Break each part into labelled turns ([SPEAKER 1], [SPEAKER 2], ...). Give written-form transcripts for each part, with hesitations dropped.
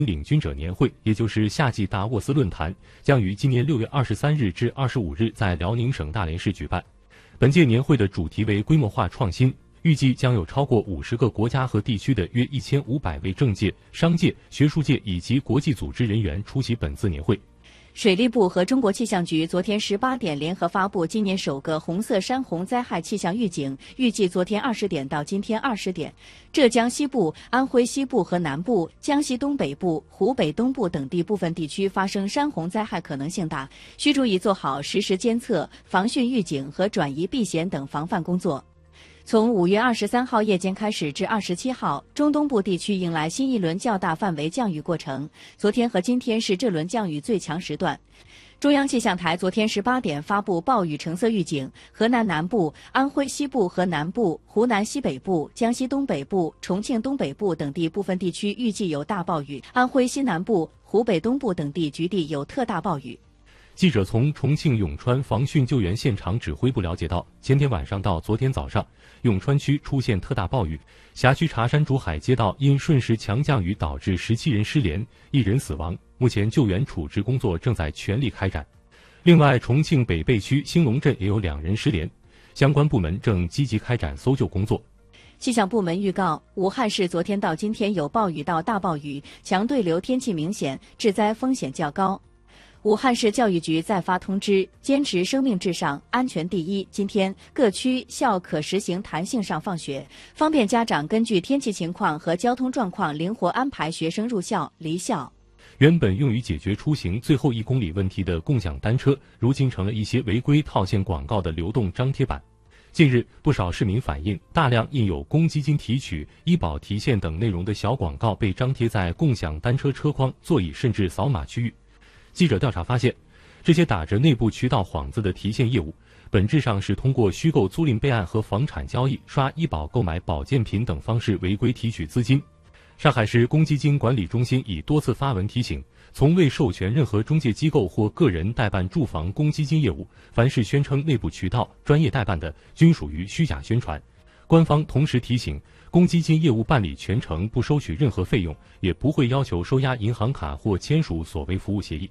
[SPEAKER 1] 领军者年会，也就是夏季达沃斯论坛，将于今年6月23日至25日在辽宁省大连市举办。本届年会的主题为规模化创新，预计将有超过50个国家和地区的约1500位政界、商界、学术界以及国际组织人员出席本次年会。
[SPEAKER 2] 水利部和中国气象局昨天18点联合发布今年首个红色山洪灾害气象预警，预计昨天20点到今天20点，浙江西部、安徽西部和南部、江西东北部、湖北东部等地部分地区发生山洪灾害可能性大，需注意做好实时监测、防汛预警和转移避险等防范工作。从5月23号夜间开始至27号，中东部地区迎来新一轮较大范围降雨过程。昨天和今天是这轮降雨最强时段。中央气象台昨天18点发布暴雨橙色预警，河南南部、安徽西部和南部、湖南西北部、江西东北部、重庆东北部等地部分地区预计有大暴雨，安徽西南部、湖北东部等地局地有特大暴雨。
[SPEAKER 1] 记者从重庆永川防汛救援现场指挥部了解到，前天晚上到昨天早上，永川区出现特大暴雨，辖区茶山竹海街道因瞬时强降雨导致17人失联，1人死亡。目前救援处置工作正在全力开展。另外，重庆北碚区兴隆镇也有2人失联，相关部门正积极开展搜救工作。
[SPEAKER 2] 气象部门预告，武汉市昨天到今天有暴雨到大暴雨，强对流天气明显，致灾风险较高。武汉市教育局再发通知，坚持生命至上，安全第一。今天各区校可实行弹性上放学，方便家长根据天气情况和交通状况灵活安排学生入校、离校。
[SPEAKER 1] 原本用于解决出行最后1公里问题的共享单车，如今成了一些违规套现广告的流动张贴板。近日，不少市民反映，大量印有公积金提取、医保提现等内容的小广告被张贴在共享单车车筐、座椅甚至扫码区域。记者调查发现，这些打着内部渠道幌子的提现业务，本质上是通过虚构租赁备案和房产交易、刷医保购买保健品等方式违规提取资金。上海市公积金管理中心已多次发文提醒，从未授权任何中介机构或个人代办住房公积金业务，凡是宣称内部渠道、专业代办的，均属于虚假宣传。官方同时提醒，公积金业务办理全程不收取任何费用，也不会要求收押银行卡或签署所谓服务协议。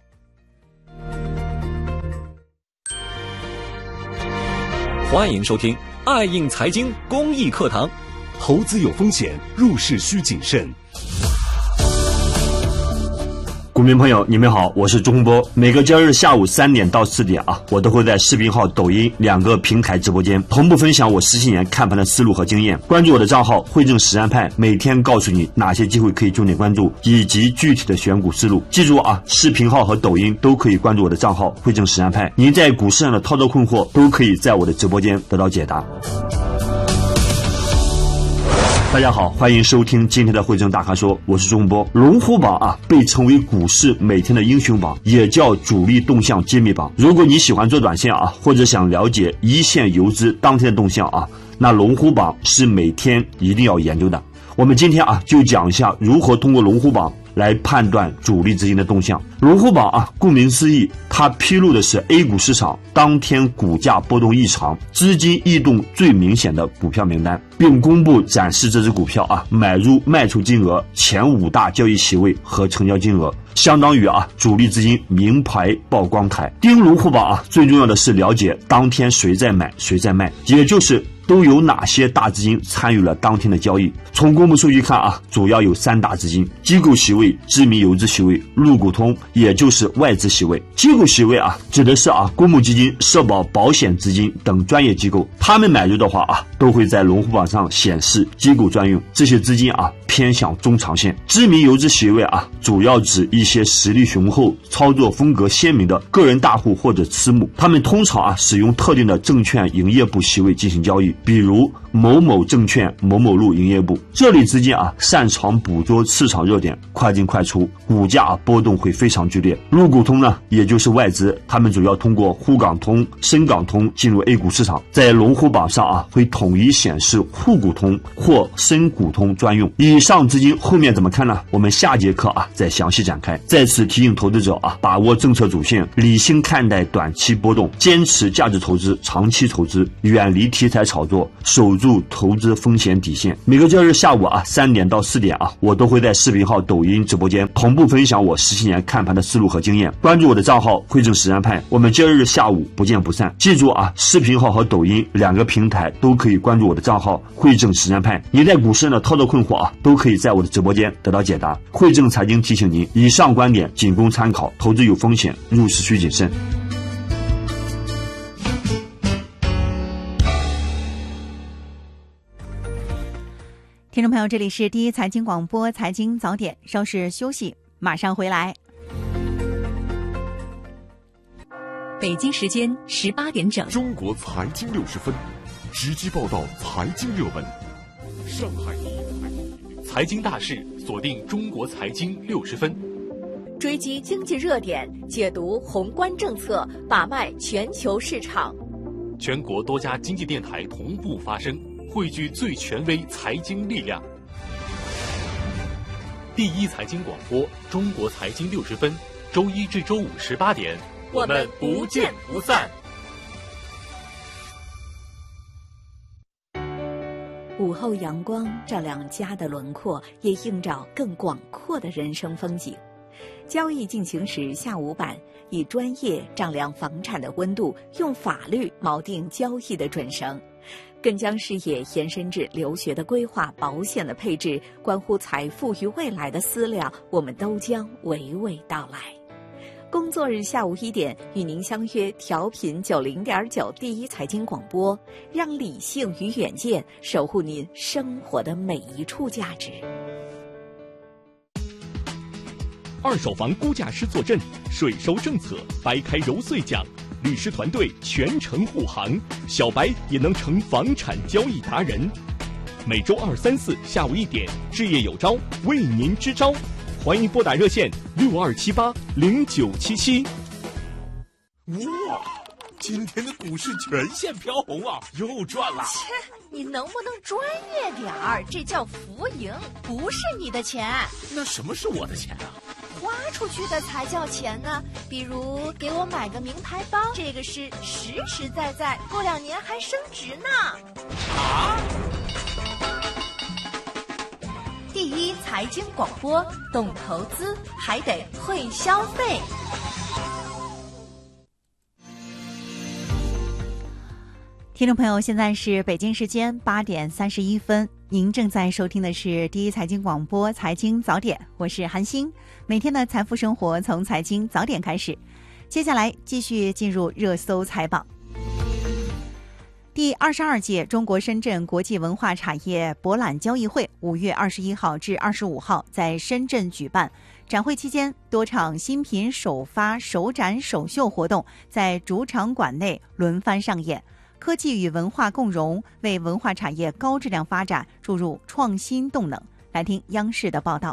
[SPEAKER 3] 欢迎收听爱应财经公益课堂。
[SPEAKER 4] 投资有风险，入市需谨慎。
[SPEAKER 5] 股民朋友，你们好，我是钟波。每个交易日下午3点到4点我都会在视频号、抖音2个平台直播间同步分享我17年看盘的思路和经验。关注我的账号汇正实战派，每天告诉你哪些机会可以重点关注，以及具体的选股思路。记住视频号和抖音都可以关注我的账号汇正实战派，您在股市上的操作困惑都可以在我的直播间得到解答。大家好，欢迎收听今天的汇正大咖说，我是钟波。龙虎榜被称为股市每天的英雄榜，也叫主力动向揭秘榜。如果你喜欢做短线或者想了解一线游资当天的动向那龙虎榜是每天一定要研究的。我们今天就讲一下如何通过龙虎榜来判断主力资金的动向。龙虎榜顾名思义，它披露的是 A 股市场当天股价波动异常、资金异动最明显的股票名单，并公布展示这只股票买入卖出金额、前5大交易席位和成交金额，相当于主力资金名牌曝光台。盯龙虎榜最重要的是了解当天谁在买谁在卖，也就是都有哪些大资金参与了当天的交易。从公布数据看主要有3大资金：机构席位、知名游资席位、陆股通，也就是外资席位。机构席位指的是公募基金、社保、保险资金等专业机构，他们买入的话都会在龙虎榜上显示机构专用。这些资金偏向中长线。知名游资席位主要指一些实力雄厚、操作风格鲜明的个人大户或者私募，他们通常使用特定的证券营业部席位进行交易，比如某某证券某某路营业部。这类资金擅长捕捉市场热点，快进快出，股价波动会非常剧烈。陆股通呢，也就是外资，他们主要通过沪港通、深港通进入 A 股市场，在龙虎榜上会统一显示沪股通或深股通专用。以上资金后面怎么看呢？我们下节课再详细展开。再次提醒投资者把握政策主线，理性看待短期波动，坚持价值投资、长期投资，远离题材炒作，守住住投资风险底线。每个交易日下午3点到4点我都会在视频号、抖音直播间同步分享我17年看盘的思路和经验。关注我的账号汇正实战派，我们交易日下午不见不散。记住视频号和抖音2个平台都可以关注我的账号汇正实战派。你在股市的操作困惑都可以在我的直播间得到解答。汇正财经提醒您，以上观点仅供参考，投资有风险，入市需谨慎。
[SPEAKER 2] 听众朋友，这里是第一财经广播财经早点，稍事休息，马上回来。
[SPEAKER 6] 北京时间18点整，
[SPEAKER 4] 中国财经60分，直击报道财经热门。上海
[SPEAKER 1] 财经大事，锁定中国财经60分，
[SPEAKER 2] 追击经济热点，解读宏观政策，把脉全球市场。
[SPEAKER 1] 全国多家经济电台同步发声，汇聚最权威财经力量。第一财经广播，中国财经60分，周一至周五18点，我们不见不散。
[SPEAKER 2] 午后阳光照亮家的轮廓，也映照更广阔的人生风景。交易进行时下午版，以专业丈量房产的温度，用法律锚定交易的准绳，更将视野延伸至留学的规划、保险的配置，关乎财富与未来的思量，我们都将娓娓道来。工作日下午1点，与您相约调频90.9第一财经广播，让理性与远见守护您生活的每一处价值。
[SPEAKER 7] 二手房估价师坐镇，税收政策白开揉碎讲，律师团队全程护航，小白也能成房产交易达人。每周2、3、4下午1点，置业有招，为您支招。欢迎拨打热线62780977。
[SPEAKER 8] 哇，今天的股市全线飘红啊，又赚了！
[SPEAKER 9] 切，你能不能专业点儿？这叫浮盈，不是你的钱。
[SPEAKER 8] 那什么是我的钱啊？
[SPEAKER 9] 花出去的才叫钱呢。比如给我买个名牌包，这个是实实在在，过2年还升值呢。
[SPEAKER 8] 啊！
[SPEAKER 9] 第一财经广播，懂投资还得会消费。
[SPEAKER 2] 听众朋友，现在是北京时间8点31分，您正在收听的是第一财经广播财经早点，我是韩星。每天的财富生活从财经早点开始，接下来继续进入热搜财榜。第22届中国深圳国际文化产业博览交易会5月21号至25号在深圳举办。展会期间，多场新品首发、首展、首秀活动在主场馆内轮番上演。科技与文化共融，为文化产业高质量发展注入创新动能。来听央视的报道。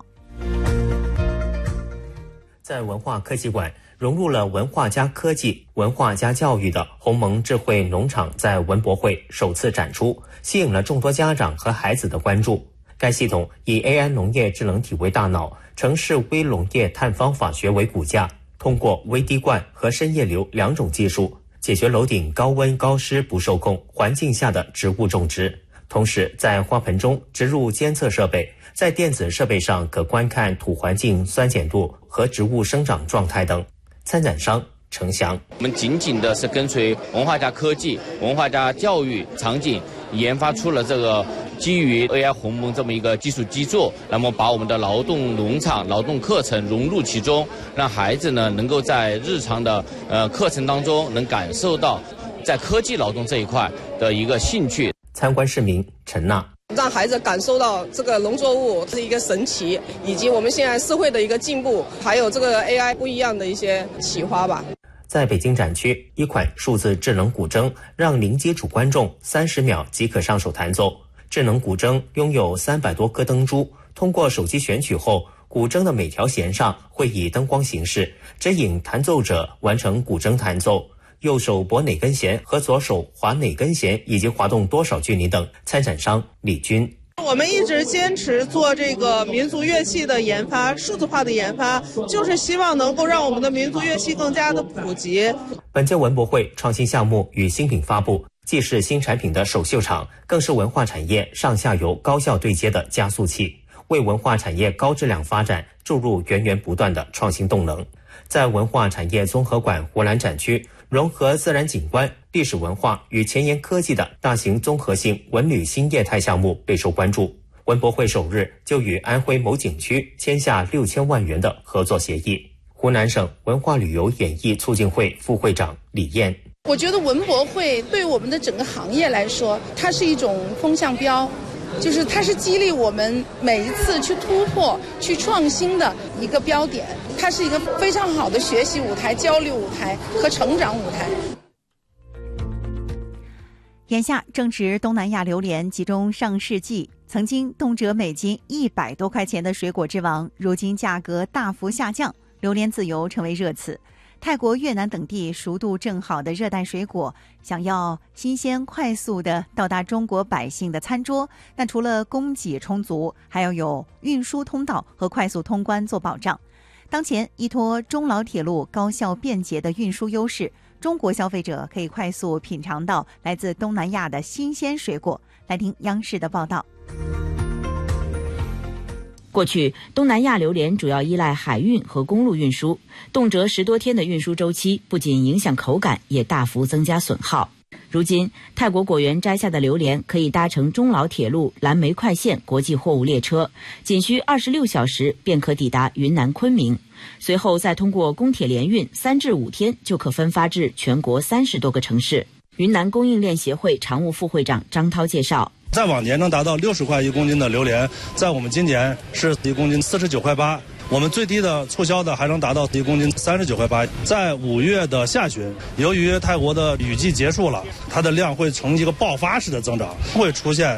[SPEAKER 10] 在文化科技馆融入了文化加科技、文化加教育的鸿蒙智慧农场在文博会首次展出，吸引了众多家长和孩子的关注。该系统以 AI 农业智能体为大脑，城市微农业碳方法学为骨架，通过微滴灌和深液流2种技术，解决楼顶高温高湿不受控环境下的植物种植。同时在花盆中植入监测设备，在电子设备上可观看土环境酸碱度和植物生长状态等。参展商程翔，
[SPEAKER 11] 我们紧紧的是跟随文化加科技、文化加教育场景，研发出了这个基于 AI 鸿蒙这么一个技术基座，那么把我们的劳动农场、劳动课程融入其中，让孩子呢能够在日常的课程当中能感受到在科技劳动这一块的一个兴趣。
[SPEAKER 10] 参观市民陈娜，
[SPEAKER 12] 让孩子感受到这个农作物是一个神奇，以及我们现在社会的一个进步，还有这个 AI 不一样的一些启发吧。
[SPEAKER 10] 在北京展区，一款数字智能古筝让零基础观众30秒即可上手弹奏。智能古筝拥有300多颗灯珠，通过手机选取后，古筝的每条弦上会以灯光形式指引弹奏者完成古筝弹奏。右手拨哪根弦和左手划哪根弦以及滑动多少距离等。参展商李军，
[SPEAKER 12] 我们一直坚持做这个民族乐器的研发、数字化的研发，就是希望能够让我们的民族乐器更加的普及。
[SPEAKER 10] 本届文博会创新项目与新品发布既是新产品的首秀场，更是文化产业上下游高效对接的加速器，为文化产业高质量发展注入源源不断的创新动能。在文化产业综合馆湖南展区，融合自然景观、历史文化与前沿科技的大型综合性文旅新业态项目备受关注。文博会首日就与安徽某景区签下6000万元的合作协议。湖南省文化旅游演艺促进会副会长李燕，
[SPEAKER 13] 我觉得文博会对我们的整个行业来说，它是一种风向标，就是它是激励我们每一次去突破、去创新的一个标点，它是一个非常好的学习舞台、交流舞台和成长舞台。
[SPEAKER 14] 眼下正值东南亚榴莲集中上市季，曾经动辄每斤100多块钱的水果之王，如今价格大幅下降，榴莲自由成为热词。泰国、越南等地熟度正好的热带水果，想要新鲜快速的到达中国百姓的餐桌，那除了供给充足，还要有运输通道和快速通关做保障。当前依托中老铁路高效便捷的运输优势，中国消费者可以快速品尝到来自东南亚的新鲜水果。来听央视的报道。
[SPEAKER 15] 过去，东南亚榴莲主要依赖海运和公路运输，动辄10多天的运输周期，不仅影响口感，也大幅增加损耗。如今，泰国果园摘下的榴莲可以搭乘中老铁路蓝莓快线国际货物列车，仅需26小时便可抵达云南昆明，随后再通过公铁联运，3至5天就可分发至全国30多个城市。云南供应链协会常务副会长张涛介绍，
[SPEAKER 16] 在往年能达到60块1公斤的榴莲，在我们今年是1公斤49块8，我们最低的促销的还能达到1公斤39块8。在5月的下旬，由于泰国的雨季结束了，它的量会呈一个爆发式的增长，会出现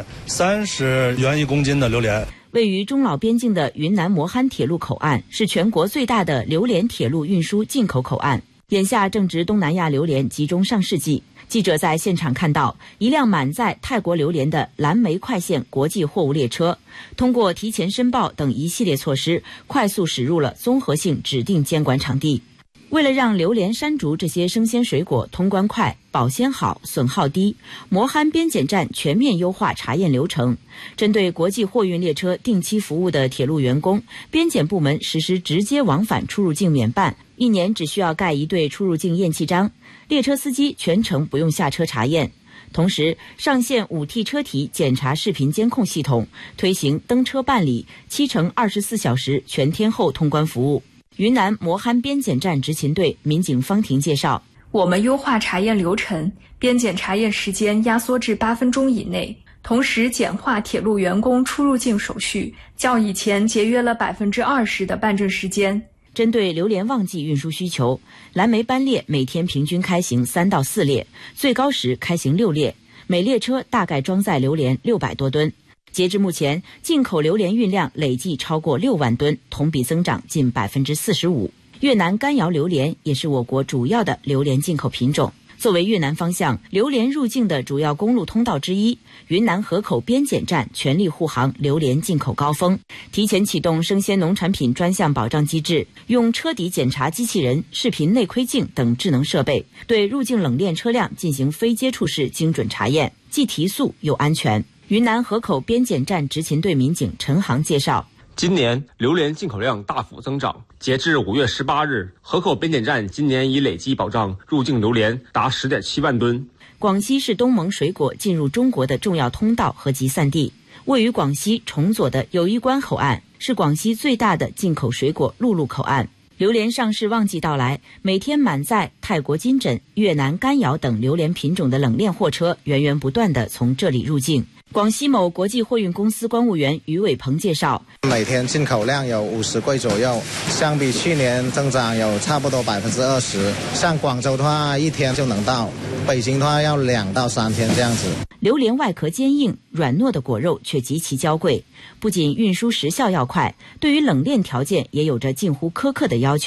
[SPEAKER 16] 30元1公斤的榴莲。
[SPEAKER 15] 位于中老边境的云南磨憨铁路口岸是全国最大的榴莲铁路运输进口口岸，眼下正值东南亚榴莲集中上市季。记者在现场看到一辆满载泰国榴莲的蓝莓快线国际货物列车，通过提前申报等一系列措施，快速驶入了综合性指定监管场地。为了让榴莲、山竹这些生鲜水果通关快、保鲜好、损耗低，磨憨边检站全面优化查验流程。针对国际货运列车定期服务的铁路员工，边检部门实施直接往返出入境免办，1年只需要盖1对出入境验气章，列车司机全程不用下车查验。同时上线5T 车体检查视频监控系统，推行登车办理7乘24小时全天候通关服务。云南磨憨边检站执勤队民警方婷介绍，
[SPEAKER 17] 我们优化查验流程，边检查验时间压缩至8分钟以内，同时简化铁路员工出入境手续，较以前节约了20%的办证时间。
[SPEAKER 15] 针对榴莲旺季运输需求，蓝莓班列每天平均开行3到4列，最高时开行6列，每列车大概装载榴莲600多吨。截至目前，进口榴莲运量累计超过6万吨，同比增长近45%。越南干瑶榴莲也是我国主要的榴莲进口品种。作为越南方向榴莲入境的主要公路通道之一，云南河口边检站全力护航榴莲进口高峰，提前启动生鲜农产品专项保障机制，用车底检查机器人、视频内窥镜等智能设备，对入境冷链车辆进行非接触式精准查验，既提速又安全。云南河口边检站执勤队民警陈航介绍，
[SPEAKER 18] 今年榴莲进口量大幅增长，截至5月18日，河口边检站今年已累计保障入境榴莲达10.7万吨。
[SPEAKER 15] 广西是东盟水果进入中国的重要通道和集散地，位于广西崇左的友谊关口岸是广西最大的进口水果陆路口岸。榴莲上市旺季到来，每天满载泰国金枕、越南干瑶等榴莲品种的冷链货车源源不断地从这里入境。广西某国际货运公司公务员于伟鹏介绍，
[SPEAKER 19] 每天进口量有50柜左右，相比去年增长有差不多20%。像广州的话1天就能到，北京的话要2到3天这样子。
[SPEAKER 15] 榴莲外壳坚硬软糯的果肉却极其娇贵，不仅运输时效要快，对于冷链条件也有着近乎苛刻的要求。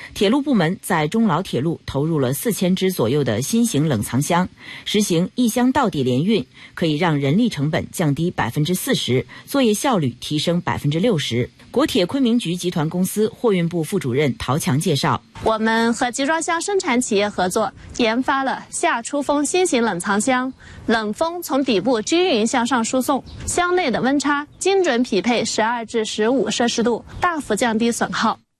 [SPEAKER 15] 铁路部门在中老铁路投入了4000只左右的新型冷藏箱，实行一箱到底联运，可以让人力成本降低40%，作业效率提升60%。国铁昆明局集团公司货运部副主任陶强介绍，
[SPEAKER 20] 我们和集装箱生产企业合作，研发了下出风新型冷藏箱，冷风从底部均匀向上输送，箱内的温差精准匹配12至15摄氏度，大幅降低损耗。